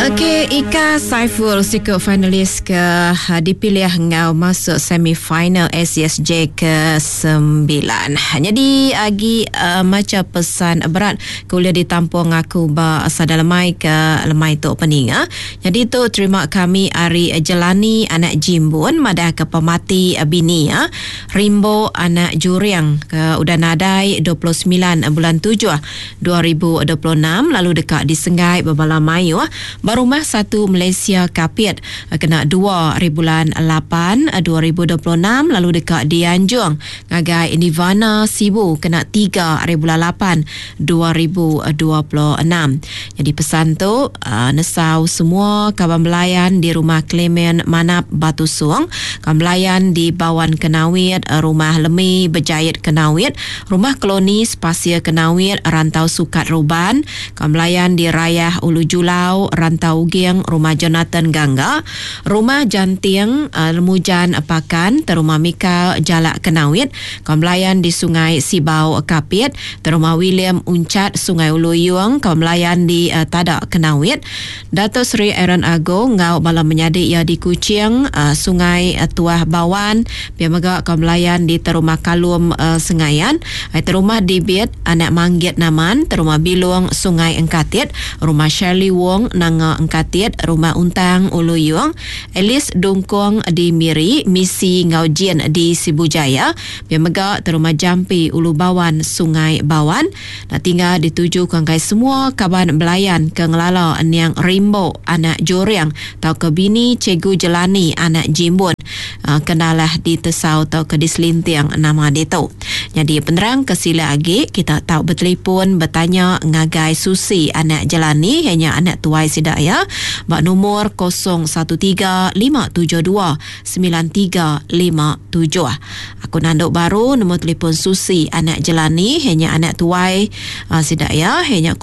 Okey, Ika Saiful sikut finalis ke dipilih ngau masuk semifinal SCSJ ke-9. Jadi agi macam pesan berat kuliah ditampung aku ba asal lemai ke lemai tu pening. Jadi tu terima kami Ari Jelani anak Jimbun madah ke pemati bini Rimbo anak Juriang ke udah nadai 29 bulan 7 2026 lalu dekat di Sengai Babala Mayu. Rumah satu Malaysia Kapit kena 2 bulan 8 2026 lalu dekat di Anjung ngagai Nirvana Sibu kena 3 bulan 8 2026. Jadi pesan tu nesau semua kawan belayan di rumah Clement Manap Batu Suang, kawan belayan di Bawan Kenawit, rumah Lemi Berjayat Kenawit, rumah Koloni Spasia Kenawit, Rantau Sukat Ruban, kawan belayan di Rayah Ulu Julau, Rantau Ugiang, rumah Jonathan Gangga, rumah Jantiang Mujan Pakan, terumah Mika Jalak Kenawit, kaum melayan di Sungai Sibau Kapit, terumah William Uncat Sungai Ulu Yuang, kaum melayan di Tadak Kenawit, Dato' Seri Aaron Ago ngau bala menyadik ia di Kuching, Sungai Tuah Bawan, biamaga kaum melayan di terumah Kalum Sengayan, terumah Dibit anak Manggit Naman, terumah Bilung Sungai Engkatit, rumah Shirley Wong Nanga Engkatit, rumah Untang Ulu Yuang, Elis Dungkong di Miri, Misi Ngaujian di Sibujaya, biamaga terumah Jampi Ulu Bawan Sungai Bawan. Nak tinggal dituju kangkai semua kawan belayan ke ngelala Niang Rimbo anak Juriang tau ke bini Cikgu Jelani anak Jimbun, kenalah di Tesau tau ke diselintiang nama dia tu. Jadi penerang ke sila lagi kita tahu bertelefon bertanya ngagai Susi anak Jelani hanya anak tuai sidaya bak nomor 0135729357. Aku nanduk baru nombor telefon Susi anak Jelani hanya anak tuai sidaya hanya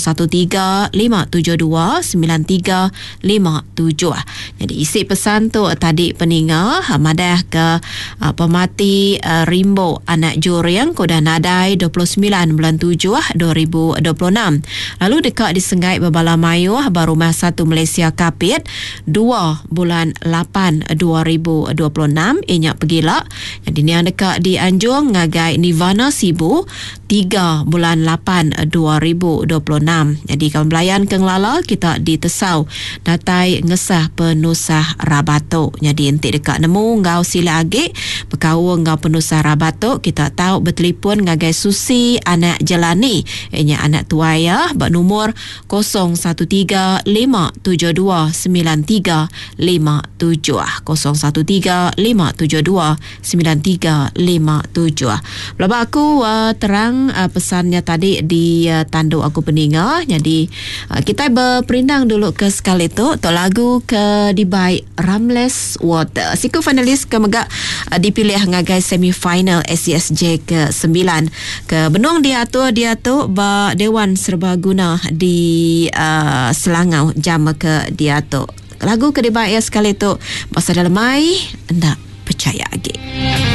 0135729357. Jadi isi pesan tu tadi peninga madah ke pemati Rimbo anak Juriang kodah nadai 29 bulan 7 2026. Lalu dekat di Sengai Babala Mayu baru rumah satu Malaysia Kapit 2 bulan 8 2026 inyak pergila. Jadi ni yang dekat di Anjung ngagai Nirvana Sibu 3 bulan 8 2026. Jadi kawan belayan ke ngelala kita di Tesau datai ngesah penusah Rabatok. Jadi entik dekat nemu ngau sila agi berkawung ngau penusah Rabatok kita tahu bertelefon ngagai Susi anak Jelani ianya anak tuaya bak nomor 0135729357 0135729357. Pelabak aku terang pesannya tadi di tanduk aku peninga. Jadi kita berperindang dulu ke sekali tu untuk lagu ke Dibai Ramles Water. Siku finalis ke megak dipilih ngagai semifinal SCSJ ke-9 ke Benung dia tu ba Dewan Serbaguna di Selangau jam ke dia tu. Lagu ke Dibai sekali tu pasal dalam mai ndak percaya lagi.